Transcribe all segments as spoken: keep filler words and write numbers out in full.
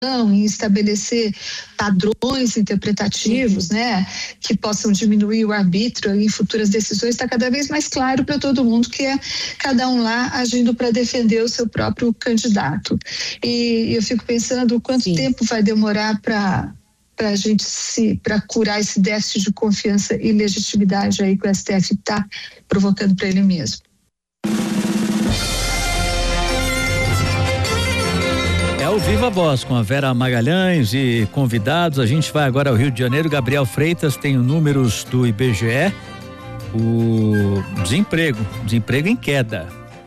em estabelecer padrões interpretativos, uhum. né, que possam diminuir o arbítrio em futuras decisões, está cada vez mais claro para todo mundo que é cada um lá agindo para defender o seu próprio candidato. E eu fico pensando quanto Sim. tempo vai demorar para para a gente se, para curar esse déficit de confiança e legitimidade aí que o S T F está provocando para ele mesmo. É o Viva Voz com a Vera Magalhães e convidados. A gente vai agora ao Rio de Janeiro. Gabriel Freitas tem os números do I B G E. O desemprego, desemprego em queda.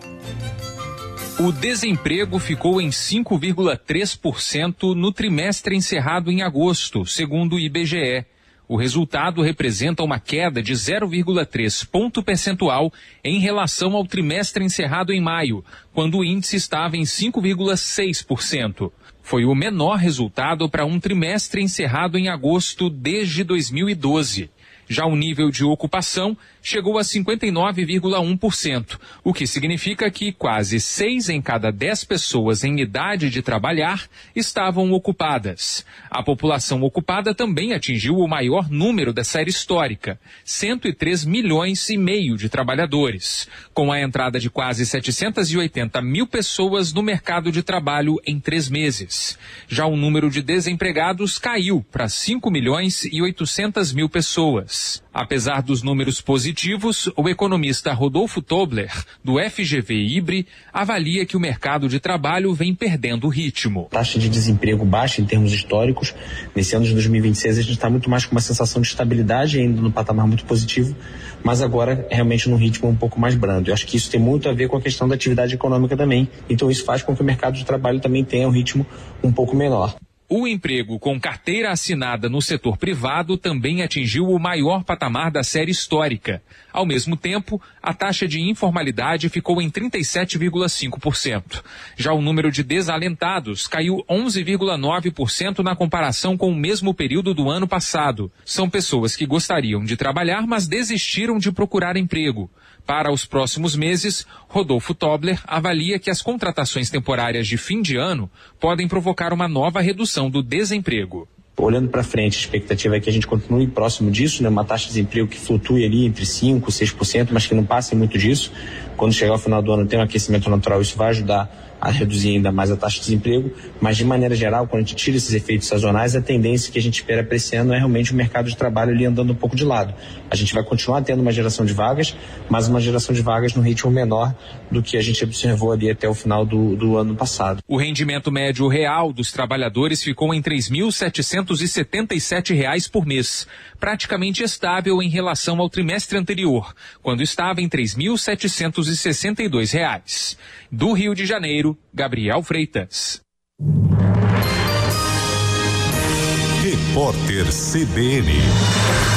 O desemprego ficou em cinco vírgula três por cento no trimestre encerrado em agosto, segundo o I B G E. O resultado representa uma queda de zero vírgula três ponto percentual em relação ao trimestre encerrado em maio, quando o índice estava em cinco vírgula seis por cento. Foi o menor resultado para um trimestre encerrado em agosto desde dois mil e doze. Já o nível de ocupação chegou a cinquenta e nove vírgula um por cento, o que significa que quase seis em cada dez pessoas em idade de trabalhar estavam ocupadas. A população ocupada também atingiu o maior número da série histórica, cento e três milhões e meio de trabalhadores, com a entrada de quase setecentas e oitenta mil pessoas no mercado de trabalho em três meses. Já o número de desempregados caiu para cinco milhões e oitocentas mil pessoas. Apesar dos números positivos, o economista Rodolfo Tobler, do F G V Ibre, avalia que o mercado de trabalho vem perdendo o ritmo. Taxa de desemprego baixa em termos históricos. Nesse ano de dois mil e vinte e seis a gente está muito mais com uma sensação de estabilidade, ainda no patamar muito positivo, mas agora realmente num ritmo um pouco mais brando. Eu acho que isso tem muito a ver com a questão da atividade econômica também. Então isso faz com que o mercado de trabalho também tenha um ritmo um pouco menor. O emprego com carteira assinada no setor privado também atingiu o maior patamar da série histórica. Ao mesmo tempo, a taxa de informalidade ficou em trinta e sete vírgula cinco por cento. Já o número de desalentados caiu onze vírgula nove por cento na comparação com o mesmo período do ano passado. São pessoas que gostariam de trabalhar, mas desistiram de procurar emprego. Para os próximos meses, Rodolfo Tobler avalia que as contratações temporárias de fim de ano podem provocar uma nova redução do desemprego. Olhando para frente, a expectativa é que a gente continue próximo disso, né? Uma taxa de desemprego que flutue ali entre cinco por cento e seis por cento, mas que não passe muito disso. Quando chegar ao final do ano tem um aquecimento natural, isso vai ajudar a reduzir ainda mais a taxa de desemprego, mas de maneira geral, quando a gente tira esses efeitos sazonais, a tendência que a gente espera para esse ano é realmente o mercado de trabalho ali andando um pouco de lado. A gente vai continuar tendo uma geração de vagas, mas uma geração de vagas no ritmo menor do que a gente observou ali até o final do, do ano passado. O rendimento médio real dos trabalhadores ficou em três mil setecentos e setenta e sete reais por mês, praticamente estável em relação ao trimestre anterior, quando estava em três mil setecentos e sessenta e dois reais. Do Rio de Janeiro, Gabriel Freitas. Repórter C B N.